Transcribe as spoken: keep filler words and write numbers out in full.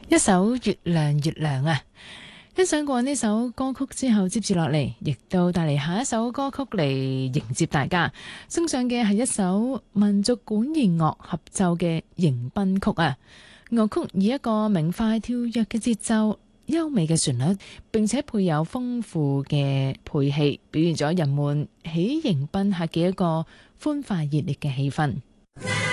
一首月亮月亮啊，欣賞過呢首歌曲之後，接住落嚟亦都帶嚟下一首歌曲嚟迎接大家。送上嘅係一首民族管弦樂合奏嘅迎賓曲啊。樂曲以一個明快跳躍嘅節奏、優美嘅旋律，並且配有豐富嘅配器，表現咗人們喜迎賓客嘅一個歡快熱烈嘅氣氛。